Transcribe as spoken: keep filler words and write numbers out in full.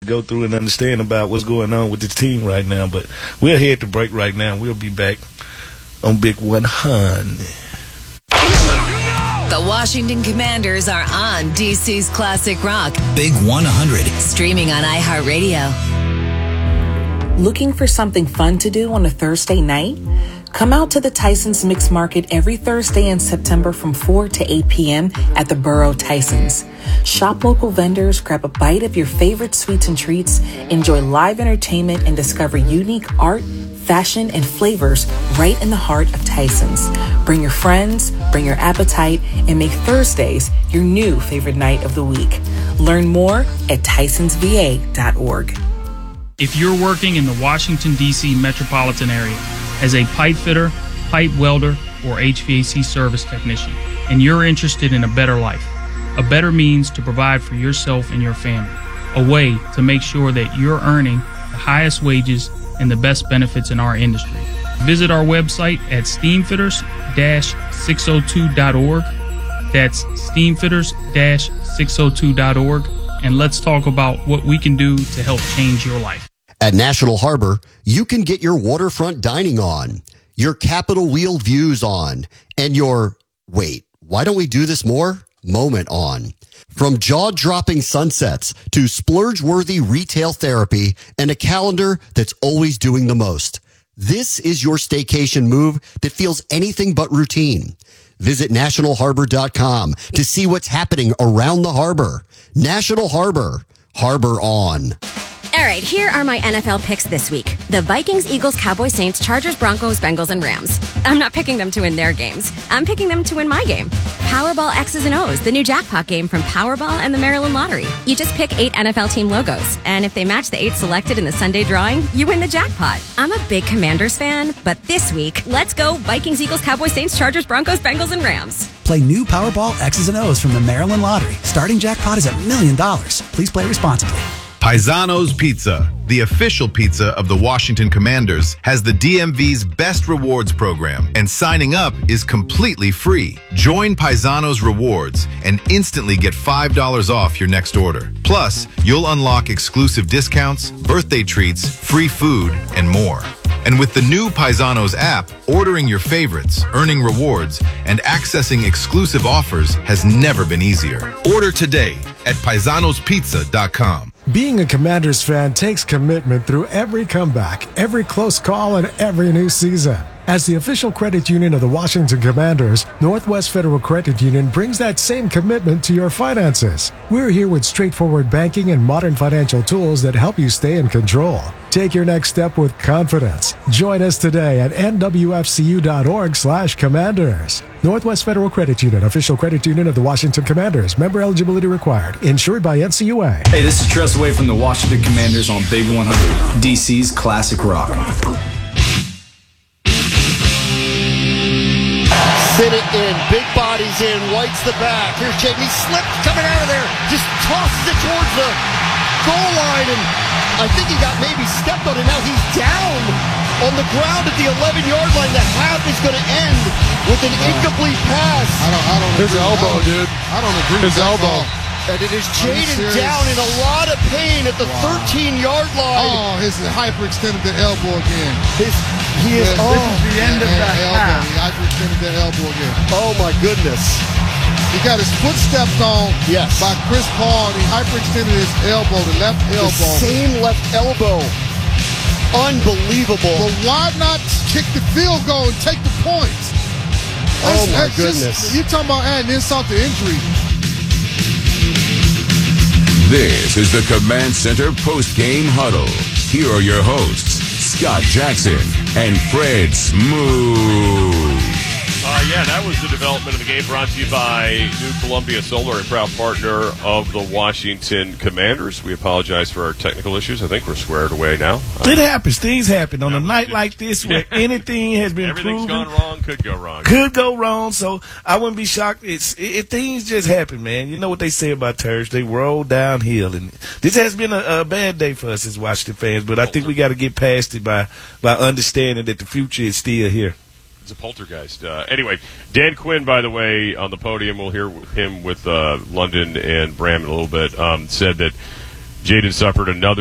go through and understand about what's going on with the team right now. But we'll head to break right now. We'll be back on Big one hundred. The Washington Commanders are on D C's Classic Rock. Big one hundred. Streaming on iHeartRadio. Looking for something fun to do on a Thursday night? Come out to the Tyson's Mixed Market every Thursday in September from four to eight p.m. at the Borough Tyson's. Shop local vendors, grab a bite of your favorite sweets and treats, enjoy live entertainment, and discover unique art, fashion, and flavors right in the heart of Tyson's. Bring your friends, bring your appetite, and make Thursdays your new favorite night of the week. Learn more at tysons v a dot org. If you're working in the Washington, D C metropolitan area as a pipe fitter, pipe welder, or H V A C service technician, and you're interested in a better life, a better means to provide for yourself and your family, a way to make sure that you're earning the highest wages and the best benefits in our industry. Visit our website at steamfitters dash six oh two dot org. That's steamfitters dash six oh two dot org. And let's talk about what we can do to help change your life. At National Harbor, you can get your waterfront dining on, your Capitol Wheel views on, and your, wait, why don't we do this more? Moment on. From jaw-dropping sunsets to splurge-worthy retail therapy and a calendar that's always doing the most. This is your staycation move that feels anything but routine. Visit national harbor dot com to see what's happening around the harbor. National Harbor. Harbor on. All right, here are my N F L picks this week. The Vikings, Eagles, Cowboys, Saints, Chargers, Broncos, Bengals, and Rams. I'm not picking them to win their games. I'm picking them to win my game. Powerball X's and O's, the new jackpot game from Powerball and the Maryland Lottery. You just pick eight N F L team logos, and if they match the eight selected in the Sunday drawing, you win the jackpot. I'm a big Commanders fan, but this week, let's go Vikings, Eagles, Cowboys, Saints, Chargers, Broncos, Bengals, and Rams. Play new Powerball X's and O's from the Maryland Lottery. Starting jackpot is a million dollars. Please play responsibly. Paisano's Pizza, the official pizza of the Washington Commanders, has the D M V's best rewards program, and signing up is completely free. Join Paisano's Rewards and instantly get five dollars off your next order. Plus, you'll unlock exclusive discounts, birthday treats, free food, and more. And with the new Paisanos app, ordering your favorites, earning rewards, and accessing exclusive offers has never been easier. Order today at paisanos pizza dot com. Being a Commanders fan takes commitment through every comeback, every close call, and every new season. As the official credit union of the Washington Commanders, Northwest Federal Credit Union brings that same commitment to your finances. We're here with straightforward banking and modern financial tools that help you stay in control. Take your next step with confidence. Join us today at n w f c u dot org slash commanders. Northwest Federal Credit Union, official credit union of the Washington Commanders. Member eligibility required. Insured by N C U A. Hey, this is Tress Way from the Washington Commanders on Big one hundred, D C's Classic Rock. Fit it in, big bodies in, White's the back. Here's Jamie Slips coming out of there, just tosses it towards the goal line, and I think he got maybe stepped on, and now he's down on the ground at the eleven-yard line. The half is going to end with an incomplete pass. I don't, I don't His agree. elbow, I dude. I don't agree His with that elbow. call. And it is Jaden down in a lot of pain at the thirteen-yard line. Oh, his hyperextended the elbow again. His, he is, Yes, oh, this is the end of the elbow. half. He hyperextended the elbow again. Oh, my goodness. He got his foot stepped on yes. by Chris Paul, and he hyperextended his elbow, the left elbow. The same left elbow. Unbelievable. But why not kick the field goal and take the points? Oh, that's, my that's goodness. Just, you're talking about adding insult to injury. This is the Command Center post-game huddle. Here are your hosts, Scott Jackson and Fred Smooth. Uh, yeah, that was the development of the game brought to you by New Columbia Solar, a proud partner of the Washington Commanders. We apologize for our technical issues. I think we're squared away now. It happens. Things happen on a night like this where anything has been Everything's proven. gone wrong, could go wrong. Could go wrong, so I wouldn't be shocked. It's it, it, things just happen, man. You know what they say about turds. They roll downhill. And this has been a, a bad day for us as Washington fans, but I think we got to get past it by, by understanding that the future is still here. It's a poltergeist. Uh, anyway, Dan Quinn, by the way, on the podium, we'll hear him with uh, London and Bram in a little bit, um, said that Jaden suffered another